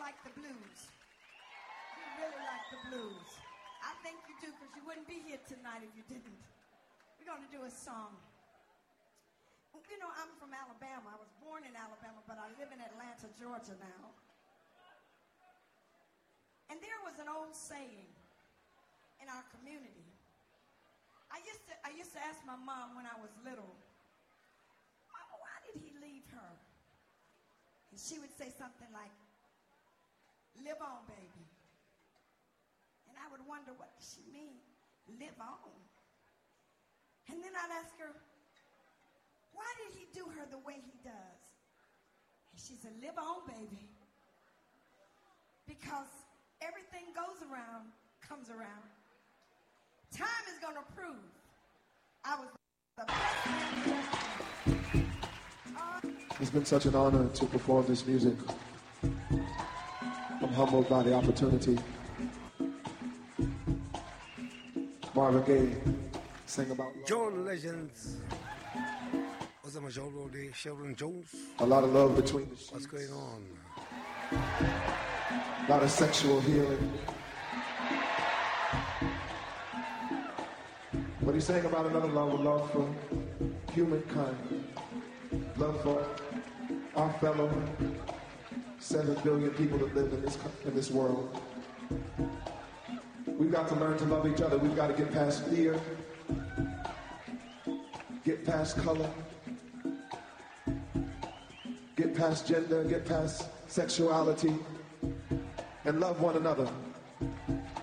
like the blues. You really like the blues. I think you do, because you wouldn't be here tonight if you didn't. We're going to do a song. You know, I'm from Alabama. I was born in Alabama, but I live in Atlanta, Georgia now. And there was an old saying in our community. I used to ask my mom when I was little, Mama, why did he leave her? And she would say something like, live on, baby. And I would wonder, what does she mean, live on? And then I'd ask her, why did he do her the way he does? And she said, live on, baby. Because everything goes around, comes around. Time is going to prove I was the best man. It's been such an honor to perform this music. I'm humbled by the opportunity. Marvin Gaye sang about love. John Legends. Was that Majolo Day? Sheldon Jones? A lot of love between the sheets. What's going on? A lot of sexual healing. But he sang about another love for humankind. Love for our fellow 7 billion people that live in this world. We've got to learn to love each other. We've got to get past fear, get past color, get past gender, get past sexuality, and love one another.